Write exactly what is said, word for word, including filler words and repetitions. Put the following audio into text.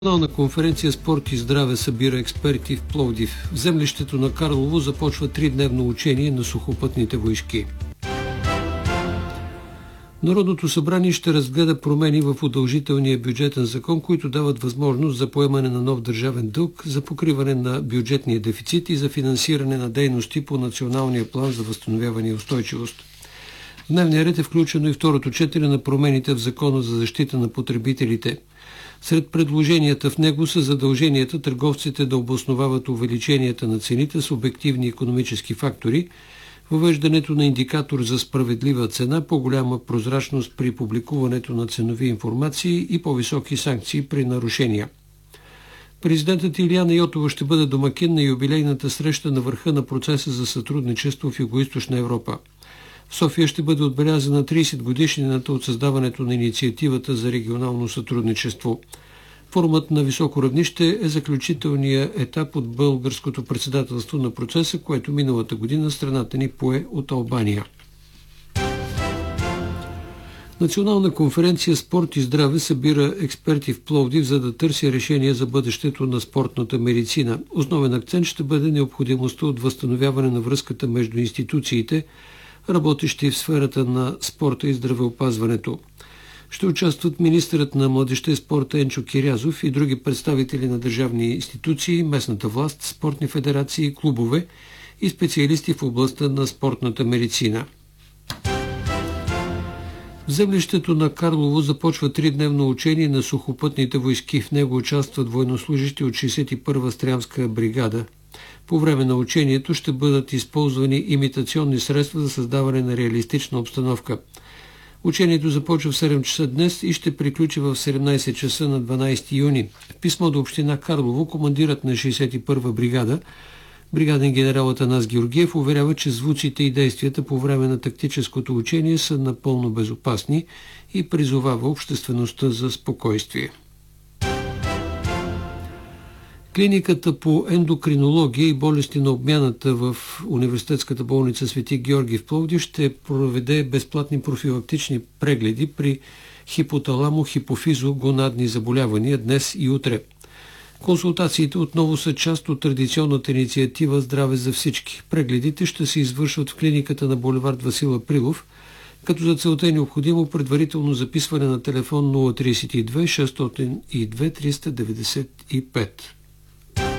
Национална конференция "Спорт и здраве" събира експерти в Пловдив. В землището на Карлово започва тридневно учение на сухопътните войски. Народното събрание ще разгледа промени в удължителния бюджетен закон, които дават възможност за поемане на нов държавен дълг, за покриване на бюджетния дефицит и за финансиране на дейности по Националния план за възстановяване и устойчивост. В дневния ред е включено и второто четене на промените в Закона за защита на потребителите. Сред предложенията в него са задълженията търговците да обосновават увеличенията на цените с обективни икономически фактори, въвеждането на индикатор за справедлива цена, по-голяма прозрачност при публикуването на ценови информации и по-високи санкции при нарушения. Президентът Илияна Йотова ще бъде домакин на юбилейната среща на върха на процеса за сътрудничество в Югоизточна Европа. В София ще бъде отбелязана тридесет годишнината от създаването на инициативата за регионално сътрудничество. Форумът на високо равнище е заключителният етап от българското председателство на процеса, което миналата година страната ни пое от Албания. Национална конференция "Спорт и здраве" събира експерти в Пловдив, за да търси решение за бъдещето на спортната медицина. Основен акцент ще бъде необходимостта от възстановяване на връзката между институциите, работещи в сферата на спорта и здравеопазването. Ще участват министърът на младежта и спорта Енчо Кирязов и други представители на държавни институции, местната власт, спортни федерации, клубове и специалисти в областта на спортната медицина. В землището на Карлово започва тридневно учение на сухопътните войски. В него участват военнослужащи от шейсет и първа стрямска бригада. По време на учението ще бъдат използвани имитационни средства за създаване на реалистична обстановка. Учението започва в седем часа днес и ще приключи в седемнадесет часа на дванадесети юни. В писмо до община Карлово командирът на шейсет и първа бригада, бригаден генерал Атанас Георгиев, уверява, че звуците и действията по време на тактическото учение са напълно безопасни и призовава обществеността за спокойствие. Клиниката по ендокринология и болести на обмяната в Университетската болница Свети Георги в Пловдив ще проведе безплатни профилактични прегледи при хипоталамо-хипофизо-гонадни заболявания днес и утре. Консултациите отново са част от традиционната инициатива "Здраве за всички". Прегледите ще се извършват в клиниката на булевард Васил Априлов, като за целта е необходимо предварително записване на телефон нула три две шестстотин и две триста деветдесет и пет.